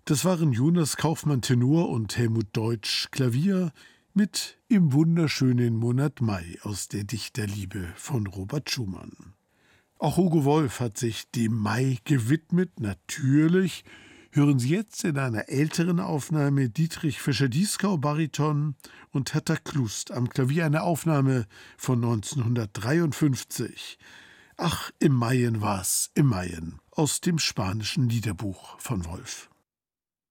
Das waren Jonas Kaufmann Tenor und Helmut Deutsch Klavier mit Im wunderschönen Monat Mai aus der Dichterliebe von Robert Schumann. Auch Hugo Wolf hat sich dem Mai gewidmet, natürlich. Hören Sie jetzt in einer älteren Aufnahme Dietrich Fischer-Dieskau Bariton und Hertha Klust am Klavier, eine Aufnahme von 1953. Ach, im Maien war's, im Maien, aus dem spanischen Liederbuch von Wolf.